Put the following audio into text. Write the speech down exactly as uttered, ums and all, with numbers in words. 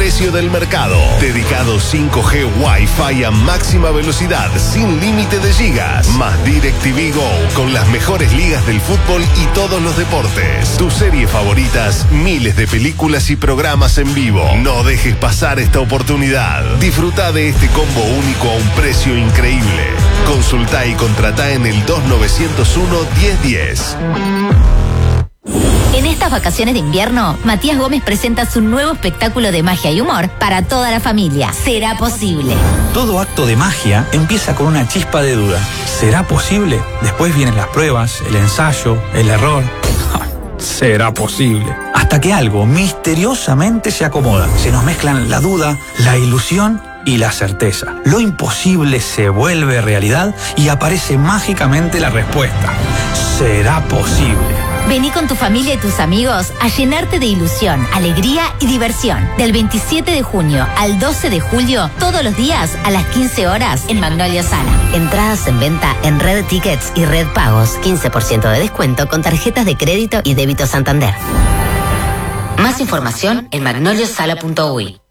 precio del mercado. Dedicado cinco G Wi-Fi a máxima velocidad, sin límite de gigas. Más DirecTV Go, con las mejores ligas del fútbol y todos los deportes. Tus series favoritas, miles de películas y programas en vivo. No dejes pasar esta oportunidad. Disfruta de este combo único a un precio increíble. Consulta y contrata en el dos nueve cero uno, diez diez. En estas vacaciones de invierno, Matías Gómez presenta su nuevo espectáculo de magia y humor para toda la familia. ¿Será posible? Todo acto de magia empieza con una chispa de duda. ¿Será posible? Después vienen las pruebas, el ensayo, el error. ¿Será posible? Hasta que algo misteriosamente se acomoda. Se nos mezclan la duda, la ilusión y la certeza. Lo imposible se vuelve realidad y aparece mágicamente la respuesta. ¿Será posible? Vení con tu familia y tus amigos a llenarte de ilusión, alegría y diversión. Del veintisiete de junio al doce de julio, todos los días a las quince horas en Magnolia Sala. Entradas en venta en Red Tickets y Red Pagos. quince por ciento de descuento con tarjetas de crédito y débito Santander. Más información en magnoliasala punto uy.